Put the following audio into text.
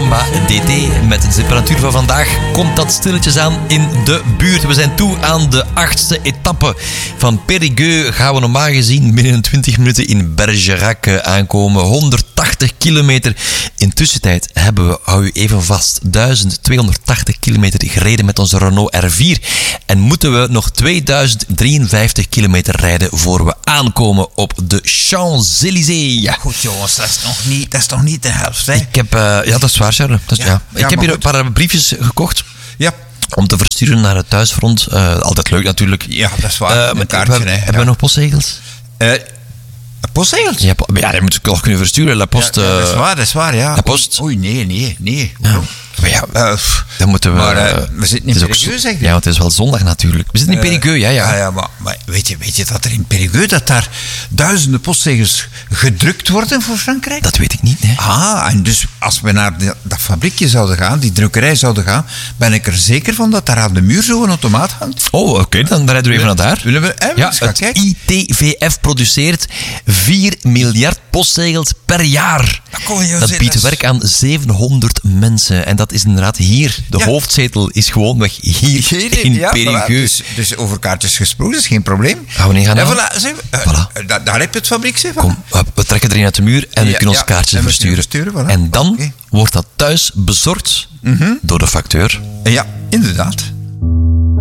Samba DT. Met de temperatuur van vandaag komt dat stilletjes aan in de buurt. We zijn toe aan de 8e etappe. Van Périgueux gaan we normaal gezien binnen 20 minuten in Bergerac aankomen. 180 kilometer. In tussentijd hebben we, hou u even vast, 1280 kilometer gereden met onze Renault R4. En moeten we nog 2053 kilometer rijden voor we aankomen op de Champs-Élysées. Goed jongens, dat is nog niet de helft, hè? Ik heb, ja, dat is waar, Charles. Ik heb hier een paar briefjes gekocht. Ja. Om te versturen naar het thuisfront. Altijd leuk natuurlijk. Ja, dat is waar. Een kaartje, hebben we nog postzegels? Postzegels? Ja, die moet ik nog kunnen versturen. La Post. Dat is waar, ja. La Post. Oei, nee. Ja. Maar ja, dan moeten we... Maar we zitten in Périgueux, zeg je? Ja, want het is wel zondag natuurlijk. We zitten in Périgueux, ja. Ja, maar weet je dat er in Périgueux, dat daar duizenden postzegels gedrukt worden voor Frankrijk? Dat weet ik niet, hè. En dus als we naar dat fabriekje zouden gaan, die drukkerij zouden gaan, ben ik er zeker van dat daar aan de muur zo'n automaat hangt. Oh, oké, dan rijden we even naar daar. Willen we het kijken? ITVF produceert 4 miljard postzegels per jaar. Dat biedt werk aan 700 mensen. En dat is inderdaad hier. De hoofdzetel is gewoonweg hier in Périgueux. Dus over kaartjes gesproken, is geen probleem. Gaan we niet gaan halen? Voilà. Daar heb je het fabriek, zeg. Kom, we trekken erin uit de muur en we kunnen ons kaartjes versturen. Voilà. En dan wordt dat thuis bezorgd door de facteur. Ja, inderdaad.